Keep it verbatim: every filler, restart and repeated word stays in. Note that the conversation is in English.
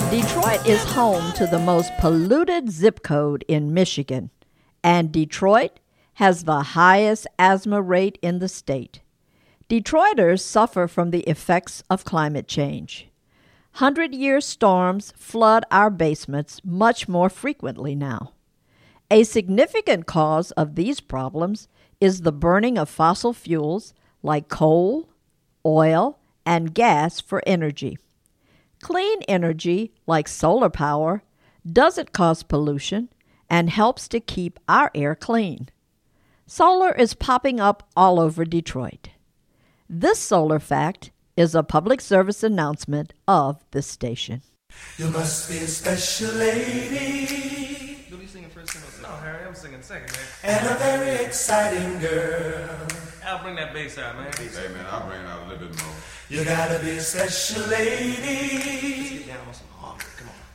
Detroit is home to the most polluted zip code in Michigan, and Detroit has the highest asthma rate in the state. Detroiters suffer from the effects of climate change. Hundred-year storms flood our basements much more frequently now. A significant cause of these problems is the burning of fossil fuels like coal, oil, and gas for energy. Clean energy, like solar power, doesn't cause pollution and helps to keep our air clean. Solar is popping up all over Detroit. This solar fact is a public service announcement of this station. You must be a special lady. You'll be singing first single. No, Harry, I'm singing second, man. And a very exciting girl. I'll bring that bass out, man. Hey, man, I'll bring it out a little bit more. You gotta be a special lady. Let's get down on some harmony. Come on.